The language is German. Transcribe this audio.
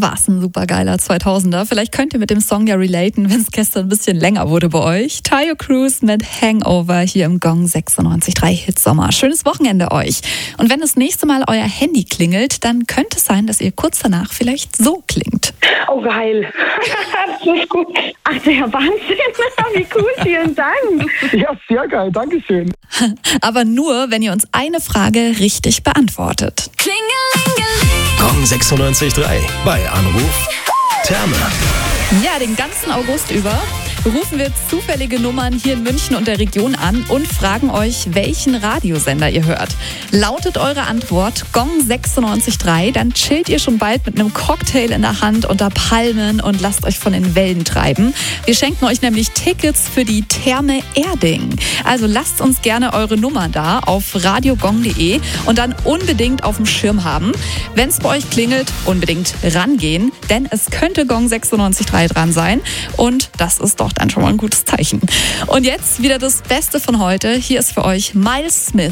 war's ein supergeiler 2000er. Vielleicht könnt ihr mit dem Song ja relaten, wenn es gestern ein bisschen länger wurde bei euch. Taio Cruz mit Hangover hier im Gong 96.3 Hitsommer. Schönes Wochenende euch. Und wenn das nächste Mal euer Handy klingelt, dann könnte es sein, dass ihr kurz danach vielleicht so klingt. Oh, geil. Das ist gut. Ach, der Wahnsinn. Wie cool, vielen Dank. Ja, sehr geil, dankeschön. Aber nur, wenn ihr uns eine Frage richtig beantwortet. Gong 96.3 bei Anruf Therme. Ja, den ganzen August über rufen wir zufällige Nummern hier in München und der Region an und fragen euch, welchen Radiosender ihr hört. Lautet eure Antwort Gong 96.3, dann chillt ihr schon bald mit einem Cocktail in der Hand unter Palmen und lasst euch von den Wellen treiben. Wir schenken euch nämlich Tickets für die Therme Erding. Also lasst uns gerne eure Nummer da auf radiogong.de und dann unbedingt auf dem Schirm haben. Wenn es bei euch klingelt, unbedingt rangehen, denn es könnte Gong 96.3 dran sein und das ist doch dann schon mal ein gutes Zeichen. Und jetzt wieder das Beste von heute. Hier ist für euch Miles Smith